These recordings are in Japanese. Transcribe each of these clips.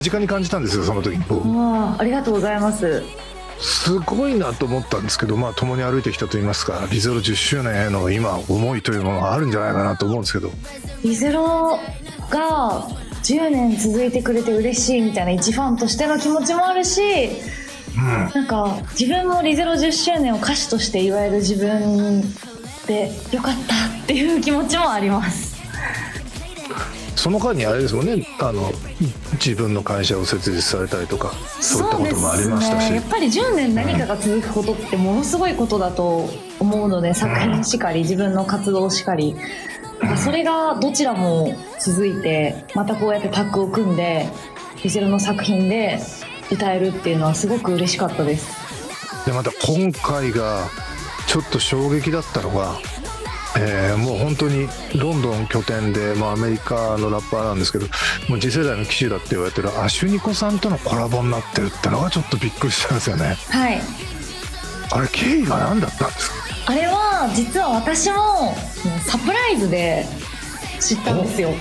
直に感じたんですよ、その時に。 ありがとうございます。 すごいなと思ったんですけど、共に歩いてきたといいますか、リゼロ10周年への今思いというものがあるんじゃないかなと思うんですけど。 リゼロが10年続いてくれて嬉しいみたいな一ファンとしての気持ちもあるし、なんか自分もリゼロ10周年を歌手として祝える自分でよかったっていう気持ちもあります。 その間にあれですもんね、自分の会社を設立されたりとか、そういったこともありましたし、 やっぱり10年何かが続くことってものすごいことだと思うので、作品しかり自分の活動しかり、それがどちらも続いて、またこうやってタッグを組んでリゼロの作品で歌えるっていうのはすごく嬉しかったです。 でまた今回がちょっと衝撃だったのが、もう本当にロンドン拠点で、アメリカのラッパーなんですけど、もう次世代の騎手だって言われてるアシュニコさんとのコラボになってるってのがちょっとびっくりしたんですよね。 はい。 あれ経緯は何だったんですか？ あれは実は私もサプライズで知ったんですよ。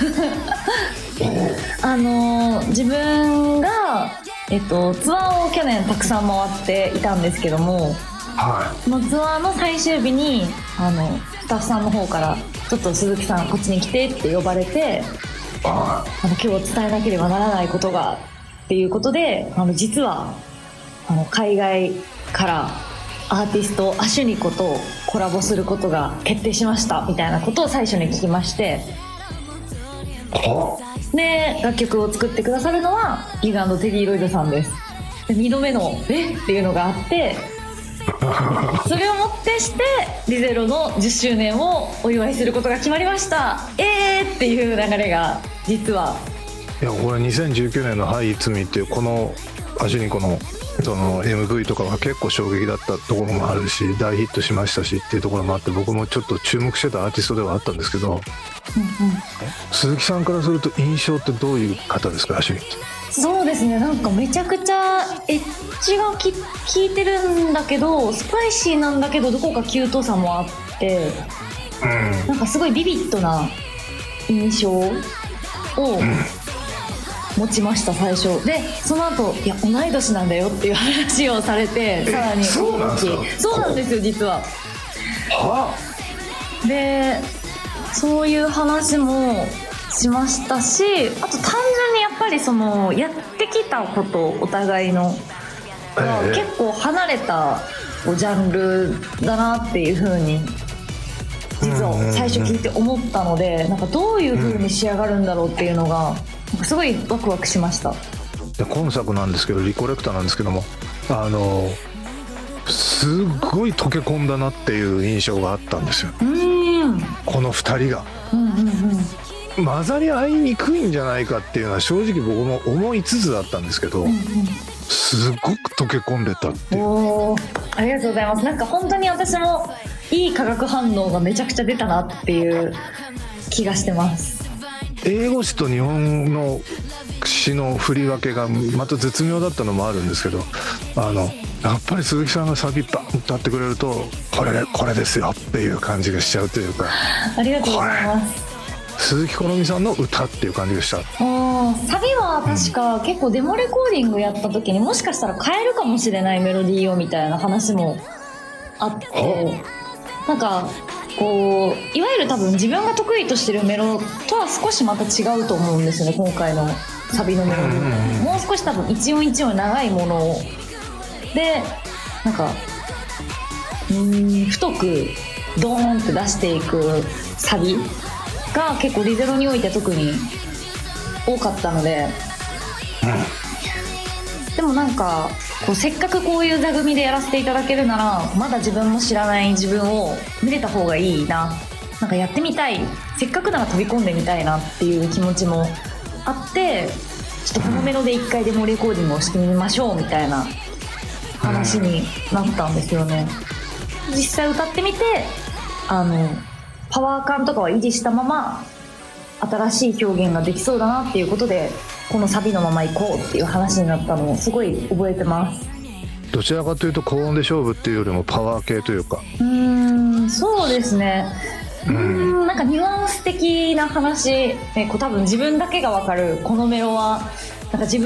自分が、ツアーを去年たくさん回っていたんですけども、そのツアーの最終日にスタッフさんの方からちょっと鈴木さんこっちに来てって呼ばれて、今日伝えなければならないことがっていうことで、実は海外からアーティストアシュニコとコラボすることが決定しましたみたいなことを最初に聞きまして、で楽曲を作ってくださるのはギガ&テディロイドさんです。で2度目のっていうのがあって、それをもってしてリゼロの10周年をお祝いすることが決まりました。っていう流れが実は、 いやこれ2019年の「はい、いつみ」っていうこのアシュニコのその MV とかが結構衝撃だったところもあるし、大ヒットしましたしっていうところもあって、僕もちょっと注目してたアーティストではあったんですけど、鈴木さんからすると印象ってどういう方ですか、アシュニコ。 そうですね、なんかめちゃくちゃエッジが効いてるんだけど、スパイシーなんだけどどこかキュートさもあって、なんかすごいビビッドな印象を持ちました最初で。その後いや同い年なんだよっていう話をされて、さらにそうなんですか？ そうなんですよ実は。でそういう話もしましたし、あと単純にやっぱりそのやってきたことお互いのが結構離れたジャンルだなっていう風に実は最初聞いて思ったので、なんかどういう風に仕上がるんだろうっていうのがすごいワクワクしました。 で今作なんですけど、リコレクターなんですけども、すごい溶け込んだなっていう印象があったんですよ。この2人が、混ざり合いにくいんじゃないかっていうのは正直僕も思いつつだったんですけど、すごく溶け込んでたっていう。 ありがとうございます。なんか本当に私もいい化学反応がめちゃくちゃ出たなっていう気がしてます。 英語詞と日本の詩の振り分けがまた絶妙だったのもあるんですけど、やっぱり鈴木さんがサビバン歌ってくれるとこれですよっていう感じがしちゃうというか。 ありがとうございます。 鈴木好美さんの歌っていう感じがした。 サビは確か結構デモレコーディングやった時にもしかしたら変えるかもしれないメロディーをみたいな話もあって、なんかこういわゆる多分自分が得意としてるメロとは少しまた違うと思うんですよね、今回のサビのメロディー。もう少し多分一音一音長いもので、なんか太くドーンって出していくサビが結構リゼロにおいて特に多かったので、でもなんかこうせっかくこういう座組でやらせていただけるなら、まだ自分も知らない自分を見れた方がいいな、なんかやってみたい、せっかくなら飛び込んでみたいなっていう気持ちもあって、ちょっとこのメロで一回デモレコーディングをしてみましょうみたいな話になったんですよね。実際歌ってみてパワー感とかは維持したまま新しい表現ができそうだなっていうことで、このサビのまま行こうっていう話になったのをすごい覚えてます。 どちらかというと高音で勝負っていうよりもパワー系というか。 そうですね。なんかニュアンス的な話、多分自分だけが分かるこのメロはなんか自